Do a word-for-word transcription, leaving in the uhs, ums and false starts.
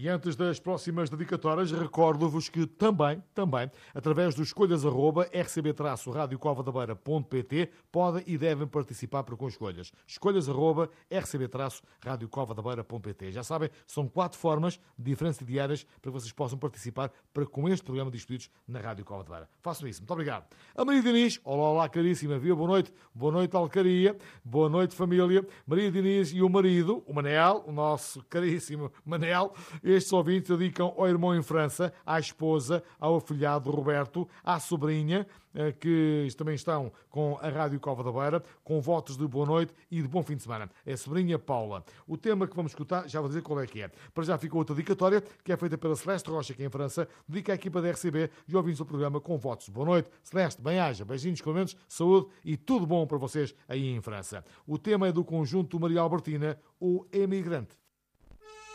E antes das próximas dedicatórias, recordo-vos que também, também, através do escolhas arroba r c b rádio cova da beira ponto p t, podem e devem participar para com escolhas. Escolhas arroba r c b rádio cova da beira ponto p t. Já sabem, são quatro formas diferentes e diárias para que vocês possam participar para com este programa de Despedidos na Rádio Cova da Beira. Façam isso. Muito obrigado. A Maria Diniz, olá, olá, caríssima, viu? Boa noite. Boa noite, Alcaria. Boa noite, família. Maria Diniz e o marido, o Manel, o nosso caríssimo Manel. Estes ouvintes dedicam ao irmão em França, à esposa, ao afilhado Roberto, à sobrinha, que também estão com a Rádio Cova da Beira, com votos de boa noite e de bom fim de semana. É a sobrinha Paula. O tema que vamos escutar, já vou dizer qual é que é. Para já ficou outra dedicatória, que é feita pela Celeste Rocha, aqui em França, dedica à equipa da R C B e ouvintes do programa com votos de boa noite. Celeste, bem-aja, beijinhos, clementes, saúde e tudo bom para vocês aí em França. O tema é do conjunto Maria Albertina, o Emigrante.